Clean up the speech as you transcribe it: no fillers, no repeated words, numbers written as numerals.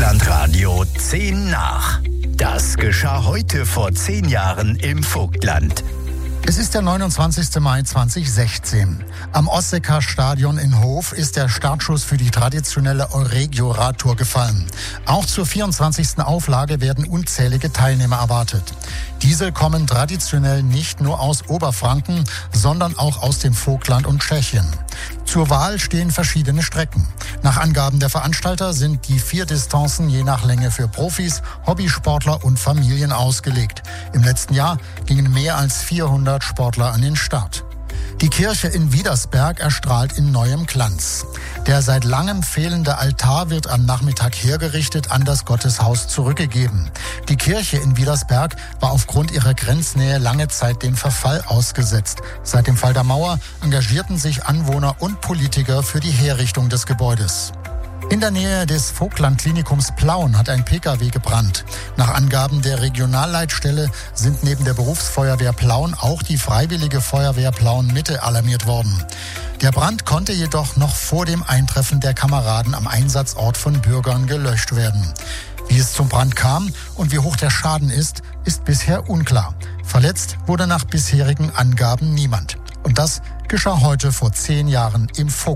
Vogtlandradio 10 nach. Das geschah heute vor 10 Jahren im Vogtland. Es ist der 29. Mai 2016. Am Ossecker-Stadion in Hof ist der Startschuss für die traditionelle Euregio-Radtour gefallen. Auch zur 24. Auflage werden unzählige Teilnehmer erwartet. Diese kommen traditionell nicht nur aus Oberfranken, sondern auch aus dem Vogtland und Tschechien. Zur Wahl stehen verschiedene Strecken. Nach Angaben der Veranstalter sind die 4 Distanzen je nach Länge für Profis, Hobbysportler und Familien ausgelegt. Im letzten Jahr gingen mehr als 400 Sportler an den Start. Die Kirche in Wiedersberg erstrahlt in neuem Glanz. Der seit langem fehlende Altar wird am Nachmittag hergerichtet an das Gotteshaus zurückgegeben. Die Kirche in Wiedersberg war aufgrund ihrer Grenznähe lange Zeit dem Verfall ausgesetzt. Seit dem Fall der Mauer engagierten sich Anwohner und Politiker für die Herrichtung des Gebäudes. In der Nähe des Vogtland-Klinikums Plauen hat ein Pkw gebrannt. Nach Angaben der Regionalleitstelle sind neben der Berufsfeuerwehr Plauen auch die Freiwillige Feuerwehr Plauen-Mitte alarmiert worden. Der Brand konnte jedoch noch vor dem Eintreffen der Kameraden am Einsatzort von Bürgern gelöscht werden. Wie es zum Brand kam und wie hoch der Schaden ist bisher unklar. Verletzt wurde nach bisherigen Angaben niemand. Und das geschah heute vor 10 Jahren im Vogtland.